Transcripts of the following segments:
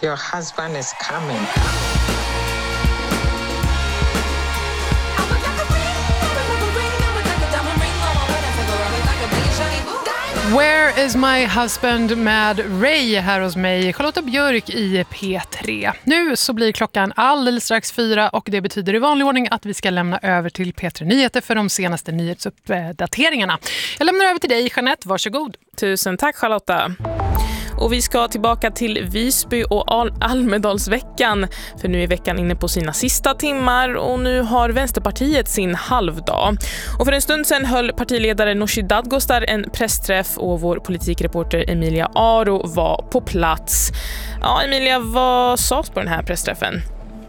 Your husband is coming. Where is my husband med Ray här hos mig, Charlotta Björk i P3. Nu så blir klockan alldeles strax 4 och det betyder i vanlig ordning att vi ska lämna över till P3 Nyheter för de senaste nyhetsuppdateringarna. Jag lämnar över till dig, Jeanette, varsågod. Tusen tack, Charlotta. Och vi ska tillbaka till Visby och Almedalsveckan, för nu är veckan inne på sina sista timmar och nu har Vänsterpartiet sin halvdag. Och för en stund sedan höll partiledare Nooshi Dadgostar en pressträff och vår politikreporter Emilia Aro var på plats. Ja, Emilia, vad sades på den här pressträffen?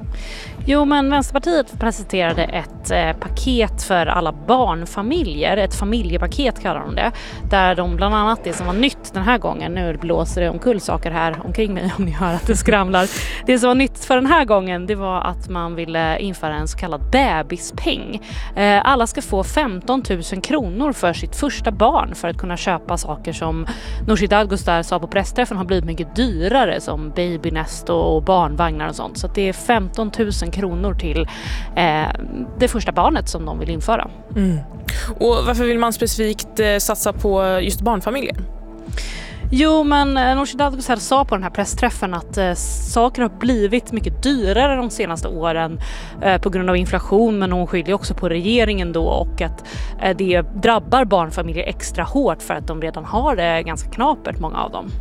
Jo, men Vänsterpartiet presenterade ett paket för alla barnfamiljer, ett familjepaket kallar de det, där de bland annat, det som var nytt den här gången, nu blåser det omkull saker här omkring mig om ni hör att det skramlar, det som var nytt för den här gången, det var att man ville införa en så kallad bebispeng. Alla ska få 15 000 kronor för sitt första barn för att kunna köpa saker som Nooshi Dadgostar sa på pressträffen har blivit mycket dyrare, som babynest och barnvagnar och sånt, så att det är 15 000 kronor till det första barnet som de vill införa. Och varför vill man specifikt satsa på just barnfamiljer? Jo, men Nooshi Dadgostar sa på den här pressträffen att saker har blivit mycket dyrare de senaste åren på grund av inflation, men hon skyller också på regeringen då, och att det drabbar barnfamiljer extra hårt för att de redan har det ganska knapert, många av dem.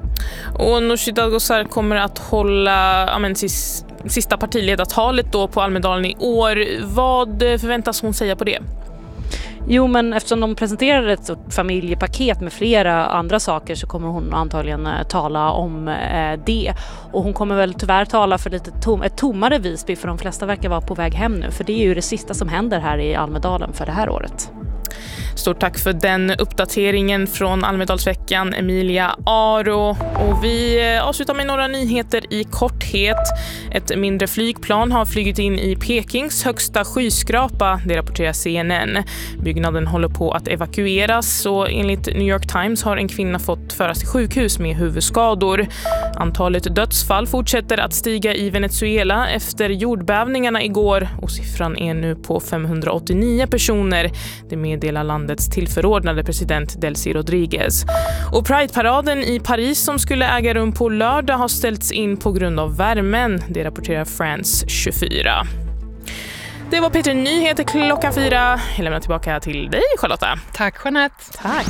Och Nooshi Dadgostar kommer att hålla sista partiledartalet då på Almedalen i år. Vad förväntas hon säga på det? Jo, men eftersom de presenterade ett stort familjepaket med flera andra saker så kommer hon antagligen tala om det. Och hon kommer väl tyvärr tala för ett tommare Visby, för de flesta verkar vara på väg hem nu. För det är ju det sista som händer här i Almedalen för det här året. Stort tack för den uppdateringen från Almedalsveckan, Emilia Aro. Och vi avslutar med några nyheter i korthet. Ett mindre flygplan har flugit in i Pekings högsta skyskrapa, det rapporterar CNN. Byggnaden håller på att evakueras och enligt New York Times har en kvinna fått föras till sjukhus med huvudskador. Antalet dödsfall fortsätter att stiga i Venezuela efter jordbävningarna igår och siffran är nu på 589 personer. Det meddelar landets tillförordnade president Delcy Rodriguez. Och Pride-paraden i Paris som skulle äga rum på lördag har ställts in på grund av värmen. Det rapporterar France 24. Det var P3 Nyheter klockan 4. Jag lämnar tillbaka till dig, Charlotta. Tack, Jeanette. Tack.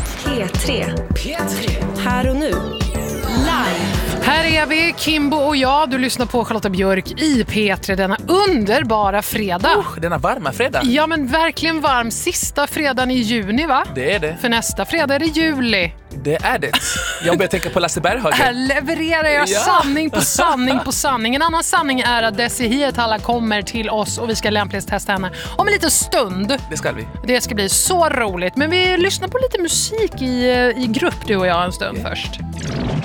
P3. Här och nu. Live. Här är vi, Kimbo och jag. Du lyssnar på Charlotta Björk i P3 denna underbara fredag. Denna varma fredag. Ja, men verkligen varm. Sista fredagen i juni, va? Det är det. För nästa fredag är det juli. Det är det. Jag börjar tänka på Lasse Berghagen. Här levererar jag sanning på sanning på sanning. En annan sanning är att Desi Hietala kommer till oss och vi ska lämplighetstesta henne om en liten stund. Det ska vi. Det ska bli så roligt. Men vi lyssnar på lite musik i grupp, du och jag, en stund först.